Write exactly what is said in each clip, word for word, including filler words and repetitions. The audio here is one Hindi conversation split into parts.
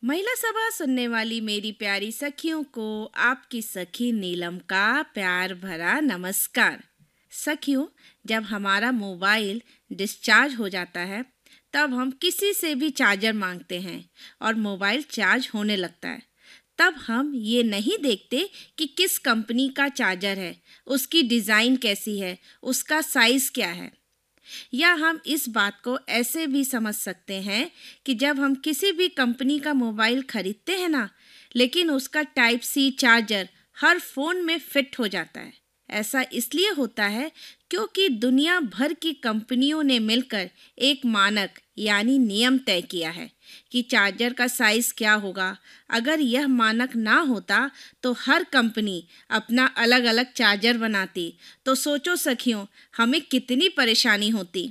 महिला सभा सुनने वाली मेरी प्यारी सखियों को आपकी सखी नीलम का प्यार भरा नमस्कार। सखियों, जब हमारा मोबाइल डिस्चार्ज हो जाता है तब हम किसी से भी चार्जर मांगते हैं और मोबाइल चार्ज होने लगता है। तब हम ये नहीं देखते कि किस कंपनी का चार्जर है, उसकी डिज़ाइन कैसी है, उसका साइज़ क्या है। या हम इस बात को ऐसे भी समझ सकते हैं कि जब हम किसी भी कंपनी का मोबाइल खरीदते हैं ना, लेकिन उसका टाइप सी चार्जर हर फ़ोन में फिट हो जाता है। ऐसा इसलिए होता है क्योंकि दुनिया भर की कंपनियों ने मिलकर एक मानक यानी नियम तय किया है कि चार्जर का साइज़ क्या होगा। अगर यह मानक ना होता तो हर कंपनी अपना अलग-अलग चार्जर बनाती। तो सोचो सखियों, हमें कितनी परेशानी होती।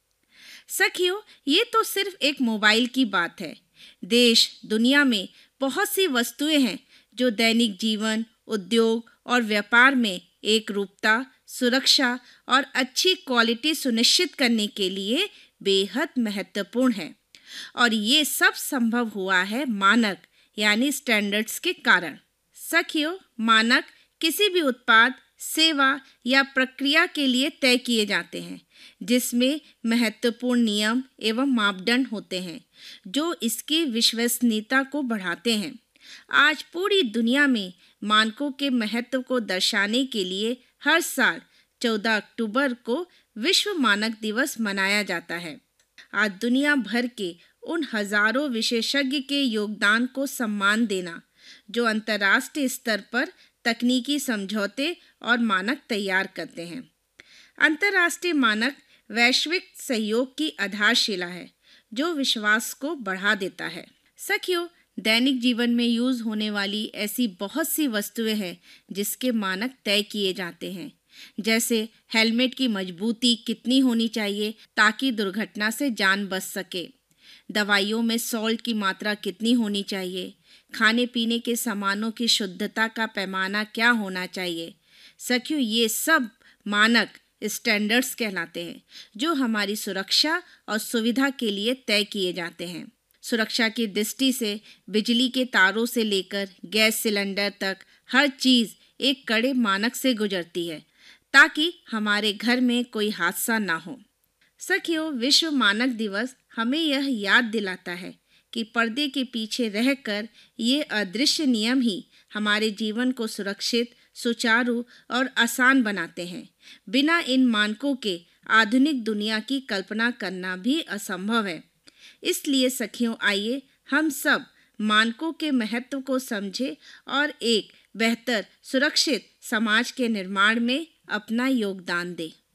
सखियों, ये तो सिर्फ एक मोबाइल की बात है। देश दुनिया में बहुत सी वस्तुएं हैं जो दैनिक जीवन, उद्योग और व्यापार में एक रूपता, सुरक्षा और अच्छी क्वालिटी सुनिश्चित करने के लिए बेहद महत्वपूर्ण है। और ये सब संभव हुआ है मानक यानी स्टैंडर्ड्स के कारण। सखियों, मानक किसी भी उत्पाद, सेवा या प्रक्रिया के लिए तय किए जाते हैं, जिसमें महत्वपूर्ण नियम एवं मापदंड होते हैं जो इसकी विश्वसनीयता को बढ़ाते हैं। आज पूरी दुनिया में मानकों के महत्व को दर्शाने के लिए हर साल चौदह अक्टूबर को विश्व मानक दिवस मनाया जाता है। आज दुनिया भर के उन हजारों विशेषज्ञ के योगदान को सम्मान देना जो अंतर्राष्ट्रीय स्तर पर तकनीकी समझौते और मानक तैयार करते हैं। अंतर्राष्ट्रीय मानक वैश्विक सहयोग की आधारशिला है जो विश्वास को बढ़ा देता है। सखियों, दैनिक जीवन में यूज होने वाली ऐसी बहुत सी वस्तुएं हैं जिसके मानक तय किए जाते हैं, जैसे हेलमेट की मजबूती कितनी होनी चाहिए ताकि दुर्घटना से जान बच सके, दवाइयों में सॉल्ट की मात्रा कितनी होनी चाहिए, खाने पीने के सामानों की शुद्धता का पैमाना क्या होना चाहिए। सखियों, ये सब मानक स्टैंडर्ड्स कहलाते हैं जो हमारी सुरक्षा और सुविधा के लिए तय किए जाते हैं। सुरक्षा की दृष्टि से बिजली के तारों से लेकर गैस सिलेंडर तक हर चीज़ एक कड़े मानक से गुजरती है ताकि हमारे घर में कोई हादसा ना हो। सखियों, विश्व मानक दिवस हमें यह याद दिलाता है कि पर्दे के पीछे रहकर ये अदृश्य नियम ही हमारे जीवन को सुरक्षित, सुचारू और आसान बनाते हैं। बिना इन मानकों के आधुनिक दुनिया की कल्पना करना भी असंभव है। इसलिए सखियों, आइए हम सब मानकों के महत्व को समझें और एक बेहतर, सुरक्षित समाज के निर्माण में अपना योगदान दें।